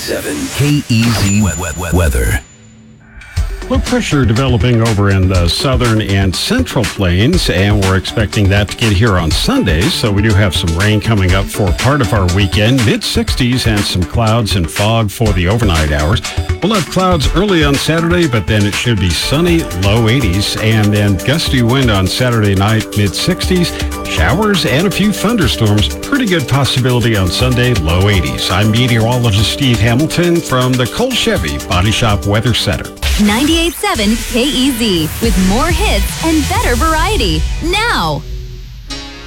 98.7 KEZ weather. Low pressure developing over in the southern and central plains, and we're expecting that to get here on Sunday, so we do have some rain coming up for part of our weekend. Mid-60s and some clouds and fog for the overnight hours. We'll have clouds early on Saturday, but then it should be sunny, low 80s, and then gusty wind on Saturday night, mid-60s, showers and a few thunderstorms. Pretty good possibility on Sunday, low 80s. I'm meteorologist Steve Hamilton from the Cole Chevy Body Shop Weather Center. 98.7 KEZ with more hits and better variety now.